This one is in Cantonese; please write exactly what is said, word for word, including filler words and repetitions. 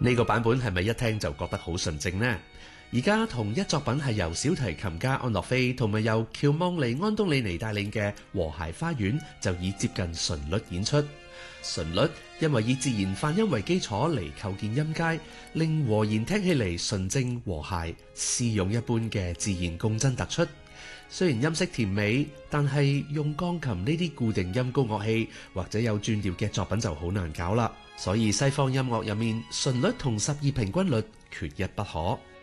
呢個版本係咪一聽就覺得好純正呢？而家同一作品係由小提琴家安樂飛同埋由喬望尼安東里尼帶領嘅和諧花園就以接近純律演出。純律因為以自然泛音為基礎嚟構建音階，令和弦聽起嚟純正和諧，絲絨一般嘅自然共振突出。雖然音色甜美，但係用鋼琴呢啲固定音高樂器或者有轉調嘅作品就好難搞啦。所以西方音樂入面，純律同十二平均律缺一不可。